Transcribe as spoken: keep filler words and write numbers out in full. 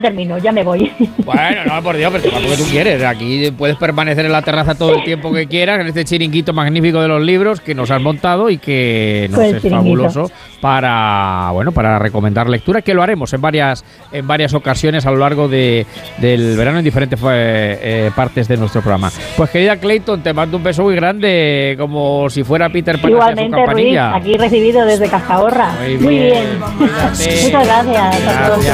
termino, ya me voy. Bueno, no, por Dios, pero tú, porque tú quieres. Aquí puedes permanecer en la terraza todo el tiempo que quieras, en este chiringuito magnífico de los libros que nos has montado y que nos Pues es chiringuito. fabuloso para, bueno, para recomendar lectura, que lo haremos en varias, en varias ocasiones a lo largo de, del verano en diferentes eh, eh, partes de nuestro programa. Pues querida Clayton, te mando un beso muy grande, como si fuera Peter Pan hacia su Igualmente, Ruiz, campanilla. aquí recibido desde Cazahorra. Muy Muy bien, bien. cuídate. Muchas gracias a todos. Gracias.